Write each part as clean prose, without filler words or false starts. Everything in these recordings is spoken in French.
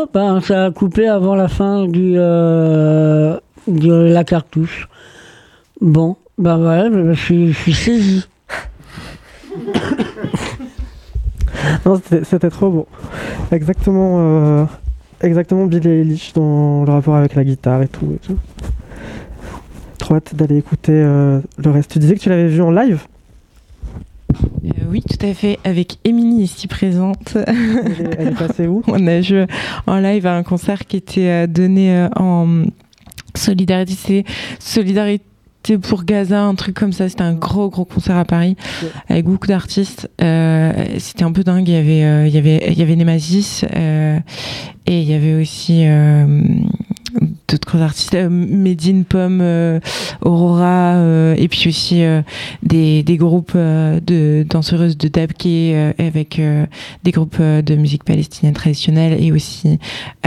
Ben, ça a coupé avant la fin de la cartouche. Bon, ben voilà, je suis saisi. Non, c'était trop beau. Exactement Billie Eilish dans le rapport avec la guitare et tout. Trop hâte d'aller écouter le reste. Tu disais que tu l'avais vu en live ? Oui, tout à fait, avec Émilie ici présente. Elle est passée où ? On a joué en live à un concert qui était donné en solidarité pour Gaza, un truc comme ça. C'était un gros concert à Paris, avec beaucoup d'artistes. C'était un peu dingue. Il y avait Nemesis et il y avait aussi d'autres artistes, Medine, Pomme, Aurora, et puis aussi des groupes de danseuses de dabke avec des groupes de musique palestinienne traditionnelle, et aussi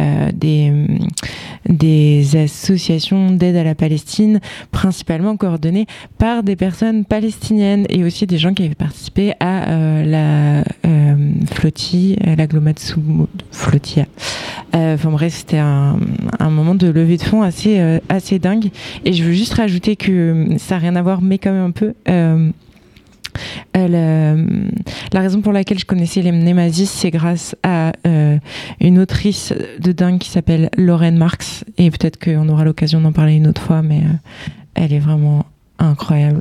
des associations d'aide à la Palestine, principalement coordonnées par des personnes palestiniennes, et aussi des gens qui avaient participé à la Flotti, l'agglomération Flotilla. Enfin bref, c'était un moment de levée de fonds assez dingue. Et je veux juste rajouter que ça n'a rien à voir, mais quand même un peu. La raison pour laquelle je connaissais les Nemesis, c'est grâce à une autrice de dingue qui s'appelle Lorraine Marx, et peut-être qu'on aura l'occasion d'en parler une autre fois, mais elle est vraiment incroyable.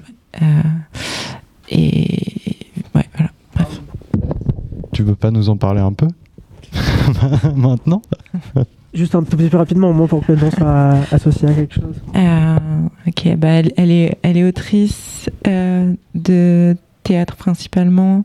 Et ouais, voilà. Bref. Tu veux pas nous en parler un peu maintenant? Juste un tout petit peu rapidement, au moins pour que le nom soit associé à quelque chose. Ok, bah elle est autrice de théâtre principalement.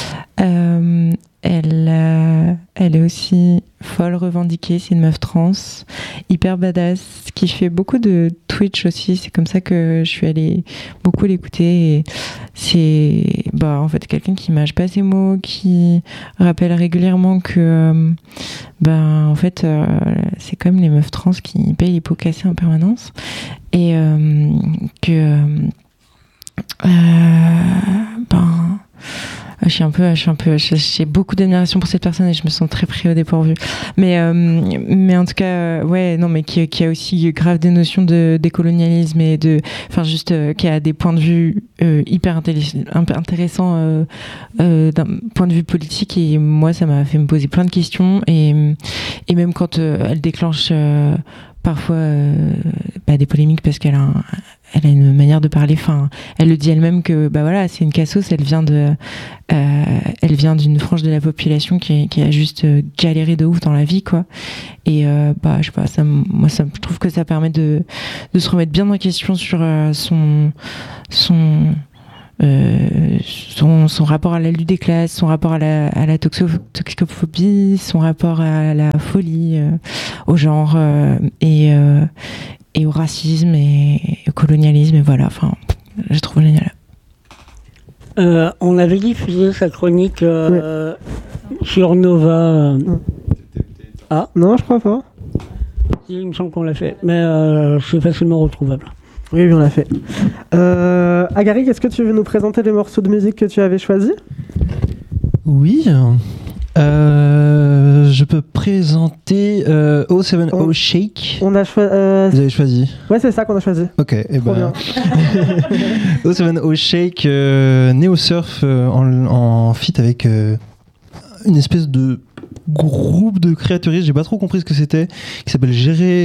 Elle est aussi folle revendiquée, c'est une meuf trans, hyper badass, qui fait beaucoup de Twitch aussi. C'est comme ça que je suis allée beaucoup l'écouter. Et c'est en fait quelqu'un qui mâche pas ses mots, qui rappelle régulièrement que en fait c'est comme les meufs trans qui payent les pots cassés en permanence, et que j'ai beaucoup d'admiration pour cette personne, et je me sens très pris au dépourvu. Mais en tout cas, mais qui a aussi grave des notions de décolonialisme, et qui a des points de vue hyper intéressants d'un point de vue politique. Et moi, ça m'a fait me poser plein de questions, et même quand elle déclenche parfois des polémiques, parce qu'elle a une manière de parler. Enfin, elle le dit elle-même que c'est une cassos. Elle vient d'une frange de la population qui a juste galéré de ouf dans la vie, quoi. Et je sais pas, je trouve que ça permet de se remettre bien en question sur son rapport à la lutte des classes, son rapport à la toxicophobie, son rapport à la folie, au genre, et au racisme et au colonialisme, et voilà, enfin, je trouve génial. On avait diffusé sa chronique sur Nova. Ah non, je crois pas. Il me semble qu'on l'a fait, mais c'est facilement retrouvable. Oui, on l'a fait. Agaric, est-ce que tu veux nous présenter les morceaux de musique que tu avais choisis ? Oui. Je peux présenter O7O Shake. On a choisi. Vous avez choisi? Ouais, c'est ça qu'on a choisi. Ok, et O7O Shake, Neo Surf en feat avec une espèce de groupe de créateuristes, j'ai pas trop compris ce que c'était, qui s'appelle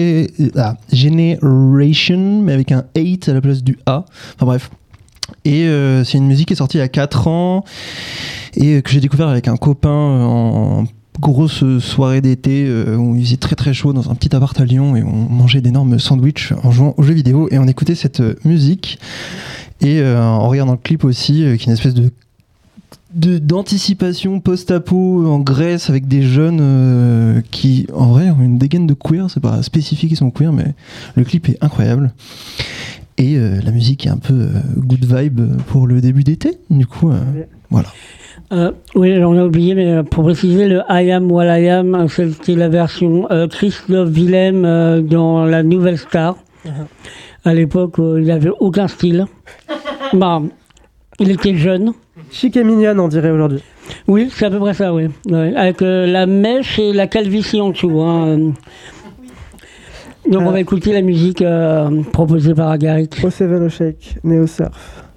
Generation, mais avec un 8 à la place du A. Enfin bref. Et c'est une musique qui est sortie il y a 4 ans et que j'ai découvert avec un copain en grosse soirée d'été où il faisait très très chaud dans un petit appart à Lyon, et on mangeait d'énormes sandwichs en jouant aux jeux vidéo, et on écoutait cette musique, et en regardant le clip aussi, qui est une espèce d'anticipation post-apo en Grèce avec des jeunes qui en vrai ont une dégaine de queer. C'est pas spécifique qu'ils sont queer, mais le clip est incroyable, et la musique est un peu good vibe pour le début d'été, du coup voilà. Oui, on a oublié, mais pour préciser, le I Am What I Am, c'était la version Christophe Willem dans La Nouvelle Star. À l'époque, il n'avait aucun style. Il était jeune. Chic et mignonne, on dirait aujourd'hui. Oui, c'est à peu près ça, oui. Ouais, avec la mèche et la calvitie en dessous. Hein. Donc on va écouter la musique proposée par Agarik. O7 Shake, Neo Surf.